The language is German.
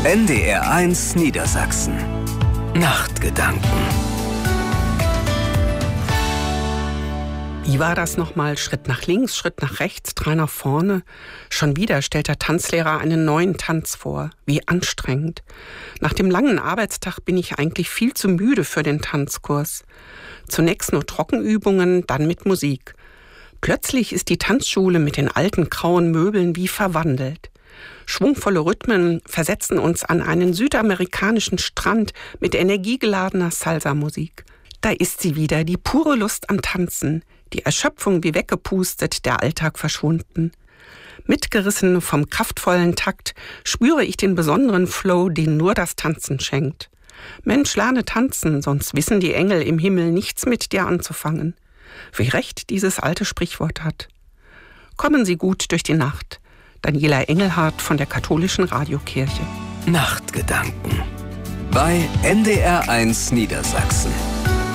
NDR1 Niedersachsen. Nachtgedanken. Wie war das nochmal? Schritt nach links, Schritt nach rechts, 3 nach vorne. Schon wieder stellt der Tanzlehrer einen neuen Tanz vor. Wie anstrengend. Nach dem langen Arbeitstag bin ich eigentlich viel zu müde für den Tanzkurs. Zunächst nur Trockenübungen, dann mit Musik. Plötzlich ist die Tanzschule mit den alten grauen Möbeln wie verwandelt. Schwungvolle Rhythmen versetzen uns an einen südamerikanischen Strand mit energiegeladener Salsa-Musik. Da ist sie wieder, die pure Lust am Tanzen, die Erschöpfung wie weggepustet, der Alltag verschwunden. Mitgerissen vom kraftvollen Takt spüre ich den besonderen Flow, den nur das Tanzen schenkt. Mensch, lerne tanzen, sonst wissen die Engel im Himmel nichts mit dir anzufangen. Wie recht dieses alte Sprichwort hat. Kommen Sie gut durch die Nacht. Daniela Engelhardt von der Katholischen Radiokirche. Nachtgedanken bei NDR1 Niedersachsen.